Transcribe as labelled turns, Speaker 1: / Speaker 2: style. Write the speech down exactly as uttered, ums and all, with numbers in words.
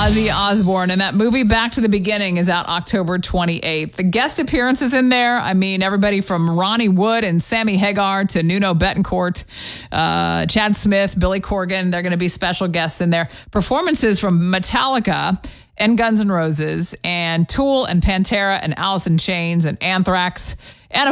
Speaker 1: Ozzy Osbourne. And that movie Back to the Beginning is out October twenty-eighth. The guest appearances in there, I mean, everybody from Ronnie Wood and Sammy Hagar to Nuno Betancourt, uh, Chad Smith, Billy Corgan. They're going to be special guests in there. Performances from Metallica and Guns N' Roses and Tool and Pantera and Alice in Chains and Anthrax. And